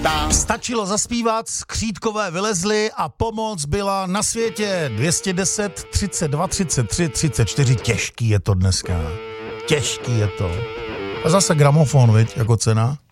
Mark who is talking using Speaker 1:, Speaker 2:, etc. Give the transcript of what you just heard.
Speaker 1: Stačilo zaspívat, skřítkové vylezly a pomoc byla na světě. 210, 32, 33, 34, těžký je to dneska. Těžký je to. A zase gramofon, viď, jako cena.